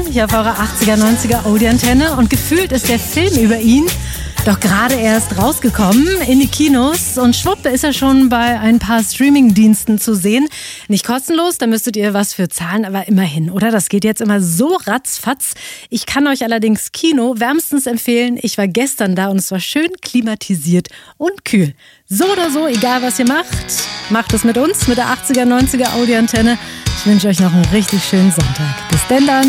Hier auf eurer 80er, 90er Audi-Antenne und gefühlt ist der Film über ihn doch gerade erst rausgekommen in die Kinos und schwupp ist er schon bei ein paar Streaming-Diensten zu sehen. Nicht kostenlos, da müsstet ihr was für zahlen, aber immerhin, oder? Das geht jetzt immer so ratzfatz. Ich kann euch allerdings Kino wärmstens empfehlen. Ich war gestern da und es war schön klimatisiert und kühl. So oder so, egal was ihr macht, macht es mit uns, mit der 80er, 90er Audi-Antenne. Ich wünsche euch noch einen richtig schönen Sonntag. Bis denn dann.